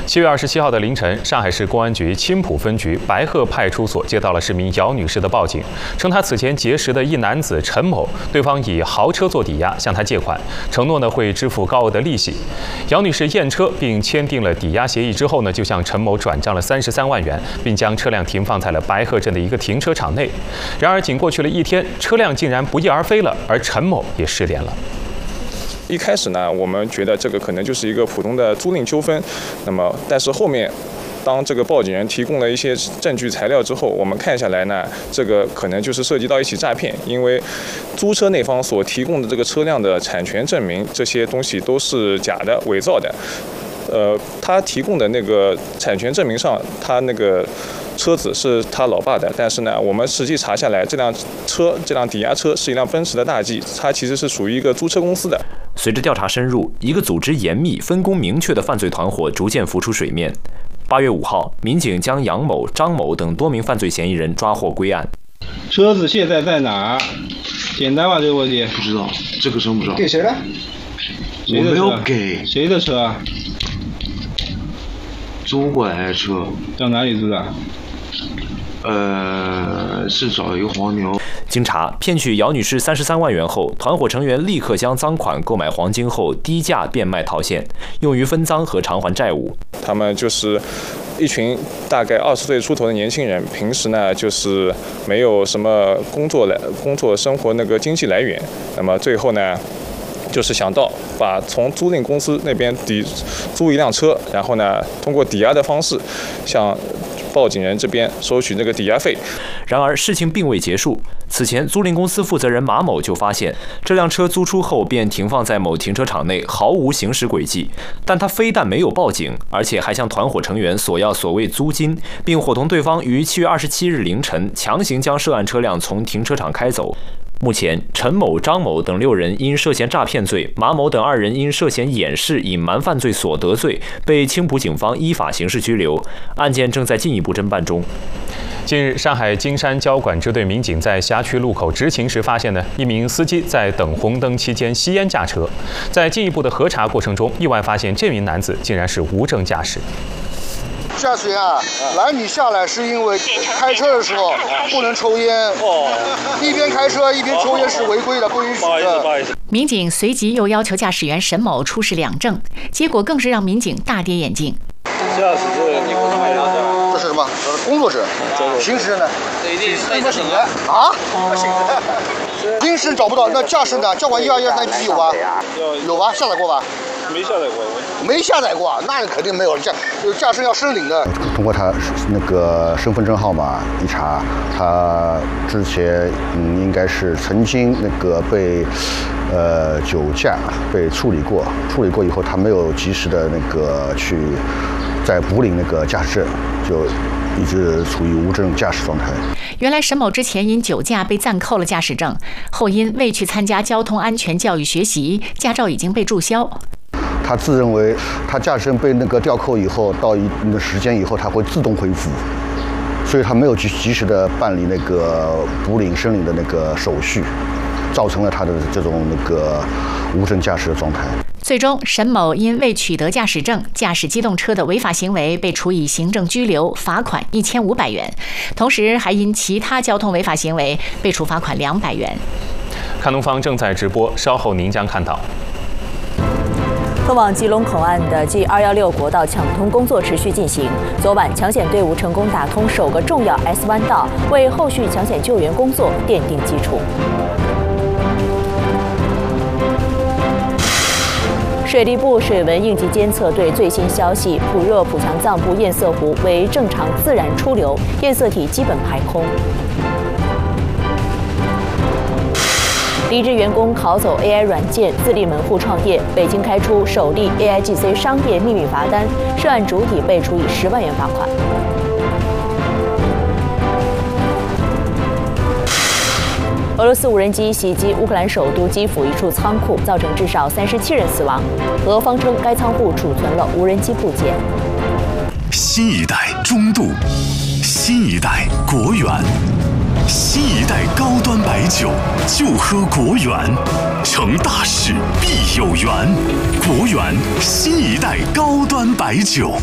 7月27号的凌晨，上海市公安局青浦分局白鹤派出所接到了市民姚女士的报警，称她此前结识的一男子陈某，对方以豪车做抵押向她借款，承诺会支付高额的利息。姚女士验车并签订了抵押协议之后就向陈某转账了33万元，并将车辆停放在了白鹤镇的一个停车场内。然而，仅过去了1天，车辆竟然不翼而飞了，而陈某也失联了。 一开始呢，我们觉得这个可能就是一个普通的租赁纠纷，但是后面，当这个报警人提供了一些证据材料之后，我们看下来呢，这个可能就是涉及到一起诈骗，因为租车那方所提供的这个车辆的产权证明，这些东西都是假的、伪造的。他提供的那个产权证明上，他那个车子是他老爸的，但是呢，我们实际查下来，这辆抵押车是一辆奔驰的大 G， 它其实是属于一个租车公司的。 随着调查深入，一个组织严密、分工明确的犯罪团伙逐渐浮出水面。8月5号，民警将杨某、张某等多名犯罪嫌疑人抓获归案。 车子现在在哪儿？简单吧，这个问题。 不知道，这个真不知道。 给谁了？ 我没有给。 谁的车啊？ 租过来的车。 到哪里租的？ 是找一个黄牛。 经查，骗取姚女士33万元后，团伙成员立刻将赃款购买黄金后低价变卖套现，用于分赃和偿还债务。 他们就是一群大概20岁出头的年轻人，平时呢就是没有什么工作生活经济来源，那么最后呢，就是想到把从租赁公司那边租一辆车，然后呢通过抵押的方式向报警人这边收取这个抵押费。 然而事情并未结束，此前租赁公司负责人马某就发现这辆车租出后便停放在某停车场内，毫无行驶轨迹。但他非但没有报警，而且还向团伙成员索要所谓租金，并伙同对方于7月27日凌晨强行将涉案车辆从停车场开走。目前，陈某、张某等6人因涉嫌诈骗罪，马某等2人因涉嫌掩饰、隐瞒犯罪所得罪，被青浦警方依法刑事拘留，案件正在进一步侦办中。 近日，上海金山交管支队民警在辖区路口执勤时发现一名司机在等红灯期间吸烟驾车，在进一步的核查过程中，意外发现这名男子竟然是无证驾驶。 驾驶员啊，拦你下来是因为开车的时候不能抽烟，一边开车一边抽烟是违规的，不允许的。 民警随即又要求驾驶员沈某出示2证，结果更是让民警大跌眼镜。 驾驶证你不能买2证，这是什么？工作证。行驶证呢？不行的啊？不行的。行驶找不到，那驾驶呢？交管121那机有吧？有吧？下载过吧？ 没下载过。 没下载过，那肯定没有。驾驶要申领的。 通过他那个身份证号码一查，他之前应该是曾经被酒驾被处理过以后，他没有及时的去再补领驾驶证，就一直处于无证驾驶状态。 原来沈某之前因酒驾被暂扣了驾驶证，后因未去参加交通安全教育学习，驾照已经被注销。 他自认为他驾驶证被吊扣以后，到一定的时间以后，他会自动恢复，所以他没有及时的办理补领申领的手续，造成了他的这种无证驾驶的状态。 最终，沈某因未取得驾驶证、驾驶机动车的违法行为，被处以行政拘留，罚款1500元，同时还因其他交通违法行为被处罚款200元。 看东方正在直播，稍后您将看到。 通往吉隆口岸的 G216国道抢通工作持续进行。昨晚，抢险队伍成功打通首个重要 S 弯道，为后续抢险救援工作奠定基础。水利部水文应急监测队最新消息：普热普强藏部堰塞湖为正常自然出流，堰塞体基本排空。离职员工考走 AI 软件，自立门户创业。北京开出首例 AIGC 商业秘密罚单，涉案主体被处以10万元罚款。俄罗斯无人机袭击乌克兰首都基辅一处仓库，造成至少37人死亡。俄方称该仓库储存了无人机部件。 新一代中度，新一代国源。新一代高端白酒，就喝国源，成大事必有缘。国源新一代高端白酒。